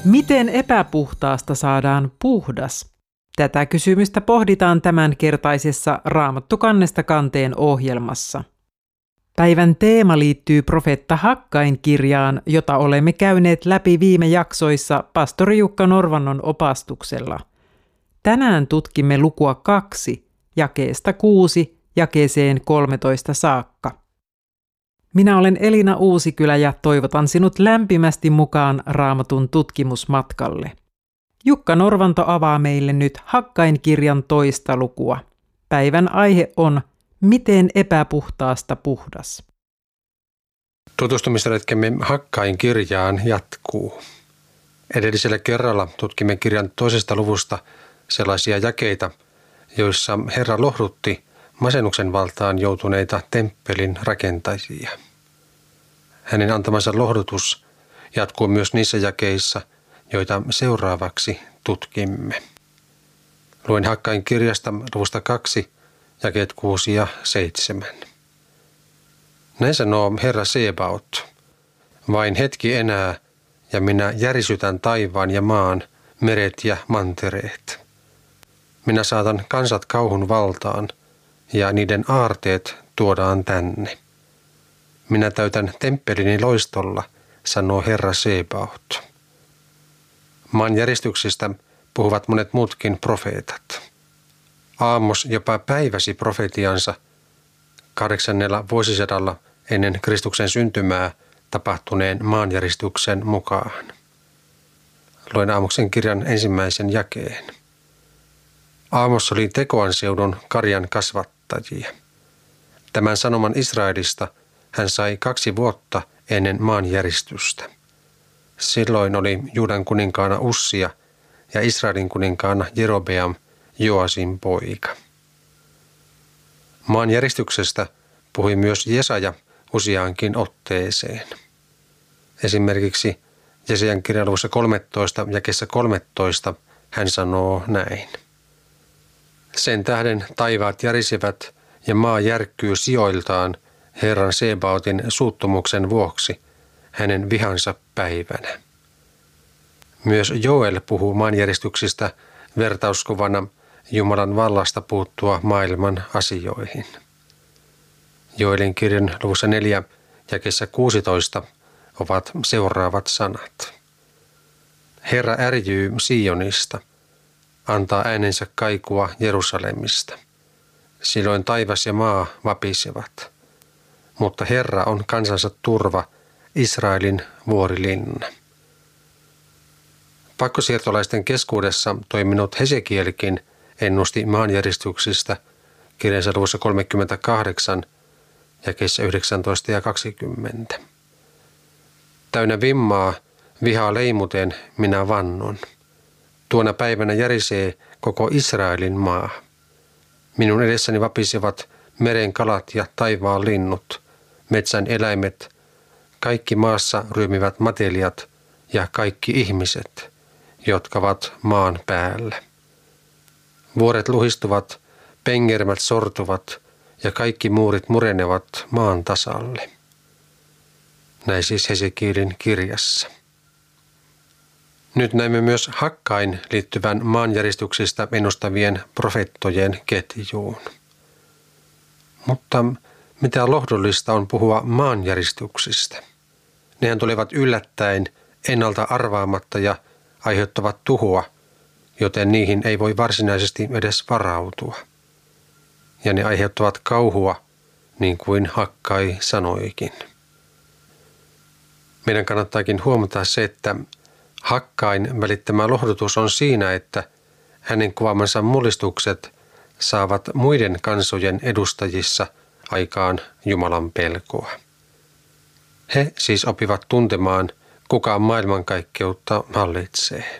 Miten epäpuhtaasta saadaan puhdas? Tätä kysymystä pohditaan tämänkertaisessa Raamattu kannesta kanteen ohjelmassa. Päivän teema liittyy profeetta Hakkain kirjaan, jota olemme käyneet läpi viime jaksoissa pastori Jukka Norvannon opastuksella. Tänään tutkimme lukua 2, jakeesta 6 jakeeseen 13 saakka. Minä olen Elina Uusikylä ja toivotan sinut lämpimästi mukaan Raamatun tutkimusmatkalle. Jukka Norvanto avaa meille nyt Hakkain kirjan 2. lukua. Päivän aihe on Miten epäpuhtaasta puhdas? Tutustumisretkemme Hakkain kirjaan jatkuu. Edellisellä kerralla tutkimme kirjan 2. luvusta sellaisia jakeita, joissa Herra lohdutti masennuksen valtaan joutuneita temppelin rakentajia. Hänen antamansa lohdutus jatkuu myös niissä jakeissa, joita seuraavaksi tutkimme. Luen Hakkain kirjasta luvusta 2, jakeet 6 ja 7. Näin sanoo Herra Sebaot, vain hetki enää, ja minä järisytän taivaan ja maan, meret ja mantereet. Minä saatan kansat kauhun valtaan, ja niiden aarteet tuodaan tänne. Minä täytän temppelini loistolla, sanoo Herra Sebaot. Maanjäristyksistä puhuvat monet muutkin profeetat. Aamos jopa päiväsi profetiansa 8. vuosisadalla ennen Kristuksen syntymää tapahtuneen maanjäristyksen mukaan. Luen Aamoksen kirjan 1. jakeen. Aamos oli Tekoan seudun karjan kasvattajia. Tämän sanoman Israelista hän sai 2 vuotta ennen maanjäristystä. Silloin oli Juudan kuninkaana Ussia ja Israelin kuninkaana Jerobeam, Joasin poika. Maanjäristyksestä puhui myös Jesaja useaankin otteeseen. Esimerkiksi Jesajan kirjan luvussa 13 jakeessa 13 hän sanoo näin. Sen tähden taivaat järisivät ja maa järkkyy sijoiltaan Herran Sebaotin suuttumuksen vuoksi hänen vihansa päivänä. Myös Joel puhuu maanjäristyksistä vertauskuvana Jumalan vallasta puuttua maailman asioihin. Joelin kirjan luvussa 4 jakeessa 16 ovat seuraavat sanat. Herra ärjyy Sionista, antaa äänensä kaikua Jerusalemista. Silloin taivas ja maa vapisevat. Mutta Herra on kansansa turva, Israelin vuorilinna. Pakkosiirtolaisten keskuudessa toiminut Hesekielkin ennusti maanjäristyksistä kirjansa luvussa 38, jakeissa 19 ja 20. Täynnä vimmaa, vihaa leimuten minä vannon. Tuona päivänä järisee koko Israelin maa. Minun edessäni vapisevat meren kalat ja taivaan linnut, metsän eläimet, kaikki maassa ryömivät matelijat ja kaikki ihmiset, jotka ovat maan päällä. Vuoret luhistuvat, pengermät sortuvat ja kaikki muurit murenevat maan tasalle. Näin siis Hesekielin kirjassa. Nyt näemme myös Hakkain liittyvän maanjäristyksistä ennustavien profeettojen ketjuun. Mutta mitä lohdullista on puhua maanjäristyksistä? Nehän tulevat yllättäen, ennalta arvaamatta ja aiheuttavat tuhoa, joten niihin ei voi varsinaisesti edes varautua. Ja ne aiheuttavat kauhua, niin kuin Hakkai sanoikin. Meidän kannattaakin huomata se, että Hakkain välittämä lohdutus on siinä, että hänen kuvaamansa mullistukset saavat muiden kansojen edustajissa aikaan Jumalan pelkoa. He siis oppivat tuntemaan, kuka maailmankaikkeutta hallitsee.